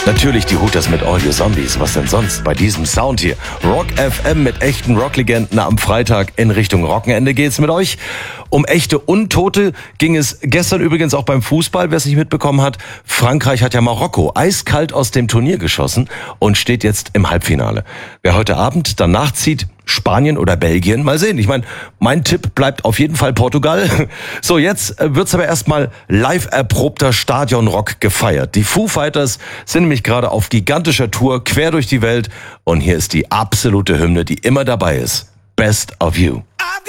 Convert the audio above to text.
Natürlich die Hooters mit All You Zombies. Was denn sonst bei diesem Sound hier? Rock FM mit echten Rocklegenden am Freitag in Richtung Rockenende geht's mit euch. Um echte Untote ging es gestern übrigens auch beim Fußball, wer es nicht mitbekommen hat. Frankreich hat ja Marokko eiskalt aus dem Turnier geschossen und steht jetzt im Halbfinale. Wer heute Abend danach zieht, Spanien oder Belgien, mal sehen. Ich meine, mein Tipp bleibt auf jeden Fall Portugal. So, jetzt wird's aber erstmal live erprobter Stadionrock gefeiert. Die Foo Fighters sind nämlich gerade auf gigantischer Tour quer durch die Welt und hier ist die absolute Hymne, die immer dabei ist. Best of You.